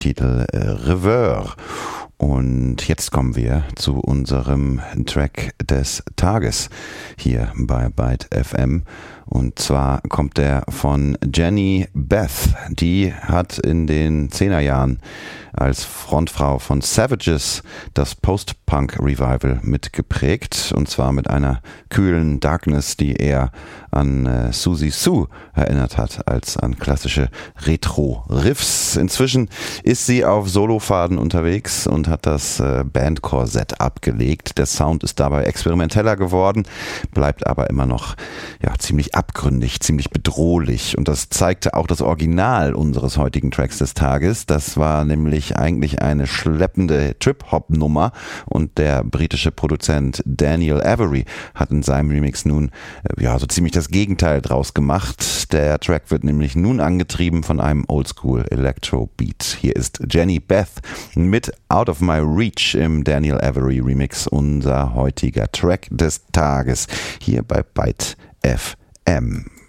Titel Reveur. Und jetzt kommen wir zu unserem Track des Tages hier bei Byte FM. Und zwar kommt der von Jenny Beth. Die hat in den 10er Jahren als Frontfrau von Savages das Post-Punk-Revival mitgeprägt. Und zwar mit einer kühlen Darkness, die eher an Susie Sue erinnert hat als an klassische Retro-Riffs. Inzwischen ist sie auf Solofaden unterwegs und hat das Bandcore-Set abgelegt. Der Sound ist dabei experimenteller geworden, bleibt aber immer noch ziemlich abgründig, ziemlich bedrohlich. Und das zeigte auch das Original unseres heutigen Tracks des Tages. Das war nämlich eigentlich eine schleppende Trip-Hop-Nummer und der britische Produzent Daniel Avery hat in seinem Remix nun so ziemlich das Gegenteil draus gemacht. Der Track wird nämlich nun angetrieben von einem Oldschool Electro-Beat. Hier ist Jenny Beth mit Out of My Reach im Daniel Avery Remix, unser heutiger Track des Tages hier bei Byte FM.